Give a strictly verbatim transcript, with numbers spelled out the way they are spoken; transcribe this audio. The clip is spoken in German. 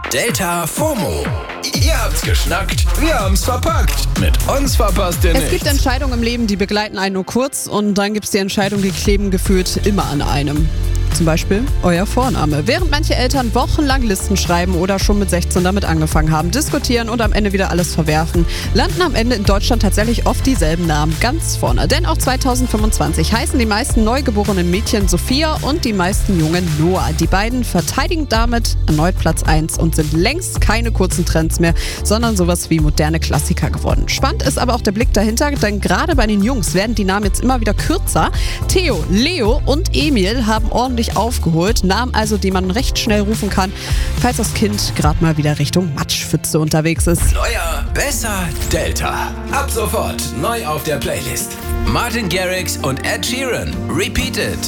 Delta FOMO. Ihr habt's geschnackt, wir haben's verpackt. Mit uns verpasst ihr Es nichts. gibt Entscheidungen im Leben, die begleiten einen nur kurz und dann gibt's die Entscheidungen, die kleben gefühlt immer an einem. Zum Beispiel euer Vorname. Während manche Eltern wochenlang Listen schreiben oder schon mit sechzehn damit angefangen haben, diskutieren und am Ende wieder alles verwerfen, landen am Ende in Deutschland tatsächlich oft dieselben Namen ganz vorne. Denn auch zweitausendfünfundzwanzig heißen die meisten neugeborenen Mädchen Sophia und die meisten Jungen Noah. Die beiden verteidigen damit erneut Platz eins und sind längst keine kurzen Trends mehr, sondern sowas wie moderne Klassiker geworden. Spannend ist aber auch der Blick dahinter, denn gerade bei den Jungs werden die Namen jetzt immer wieder kürzer. Theo, Leo und Emil haben ordentlich aufgeholt, Namen also, die man recht schnell rufen kann, falls das Kind gerade mal wieder Richtung Matschpfütze unterwegs ist. Neuer, besser, Delta. Ab sofort neu auf der Playlist. Martin Garrix und Ed Sheeran. Repeated.